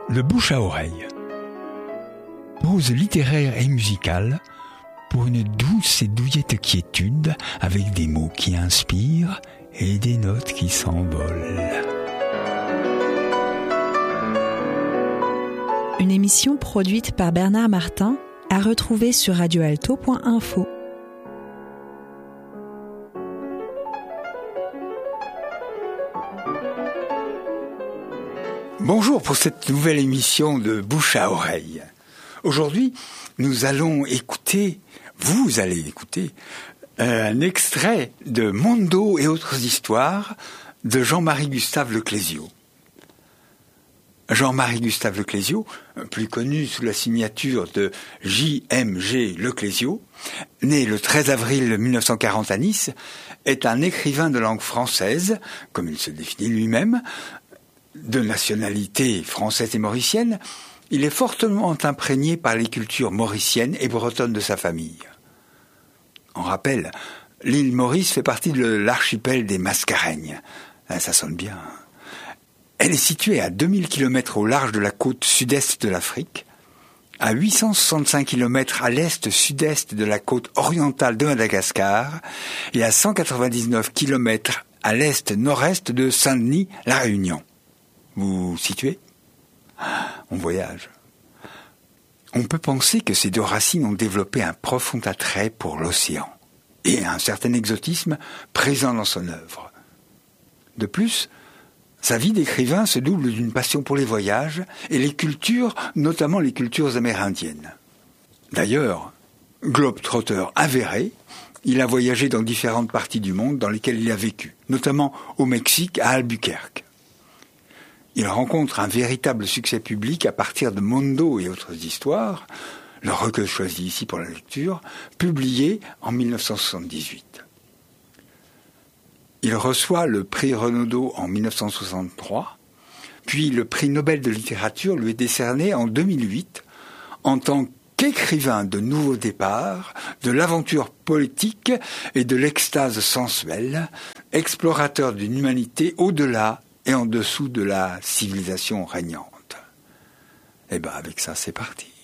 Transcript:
Le bouche à oreille. Prose littéraire et musicale pour une douce et douillette quiétude avec des mots qui inspirent et des notes qui s'envolent. Une émission produite par Bernard Martin à retrouver sur radioalto.info. Bonjour pour cette nouvelle émission de Bouche à oreille. Aujourd'hui, nous allons écouter, vous allez écouter, un extrait de Mondo et autres histoires de Jean-Marie Gustave Leclésio. Jean-Marie Gustave Leclésio, plus connu sous la signature de J.M.G. Leclésio, né le 13 avril 1940 à Nice, est un écrivain de langue française, comme il se définit lui-même, de nationalité française et mauricienne. Il est fortement imprégné par les cultures mauriciennes et bretonnes de sa famille. En rappel, l'île Maurice fait partie de l'archipel des Mascareignes. Ça sonne bien. Elle est située à 2000 km au large de la côte sud-est de l'Afrique, à 865 km à l'est-sud-est de la côte orientale de Madagascar et à 199 km à l'est-nord-est de Saint-Denis, La Réunion. Vous situez ? On voyage. On peut penser que ces deux racines ont développé un profond attrait pour l'océan et un certain exotisme présent dans son œuvre. De plus, sa vie d'écrivain se double d'une passion pour les voyages et les cultures, notamment les cultures amérindiennes. D'ailleurs, globe-trotteur avéré, il a voyagé dans différentes parties du monde dans lesquelles il a vécu, notamment au Mexique, à Albuquerque. Il rencontre un véritable succès public à partir de Mondo et autres histoires, le recueil choisi ici pour la lecture, publié en 1978. Il reçoit le prix Renaudot en 1963, puis le prix Nobel de littérature lui est décerné en 2008 en tant qu'écrivain de nouveau départ, de l'aventure poétique et de l'extase sensuelle, explorateur d'une humanité au-delà et en dessous de la civilisation régnante. Et avec ça, c'est parti.